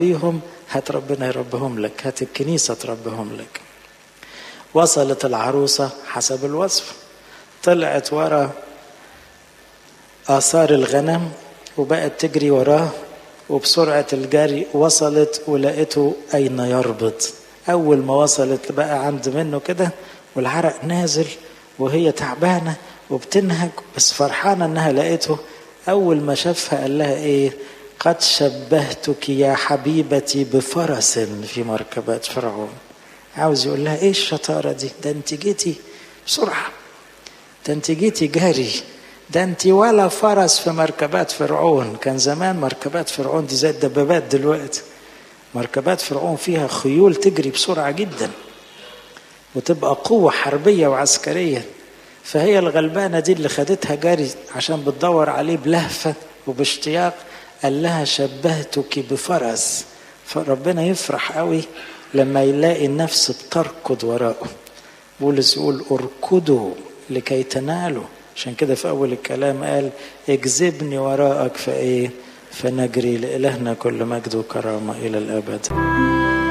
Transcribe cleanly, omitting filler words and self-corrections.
بيهم هات ربنا يربهم لك، هات الكنيسة تربهم لك. وصلت العروسة حسب الوصف، طلعت ورا آثار الغنم وبقت تجري وراه، وبسرعة الجري وصلت ولقيته أين يربط. أول ما وصلت بقى عند منه كده والعرق نازل وهي تعبانة وبتنهج بس فرحانة أنها لقيته. أول ما شافها قال لها إيه؟ قد شبهتك يا حبيبتي بفرس في مركبات فرعون. عاوز يقول لها إيه الشطارة دي؟ ده أنت جيتي بسرعة، ده أنت جيتي جاري، ده أنت ولا فرس في مركبات فرعون. كان زمان مركبات فرعون دي زي الدبابات دلوقتي. مركبات فرعون فيها خيول تجري بسرعة جدا وتبقى قوة حربية وعسكرية. فهي الغلبانة دي اللي خدتها جري عشان بتدور عليه بلهفة وباشتياق. قال لها شبهتك بفرس. فربنا يفرح قوي لما يلاقي النفس بتركض وراءه. بولس يقول اركضوا لكي تنالوا. عشان كده في أول الكلام قال اجذبني وراءك فإيه؟ فنجري. لإلهنا كل مجد وكرامة إلى الأبد.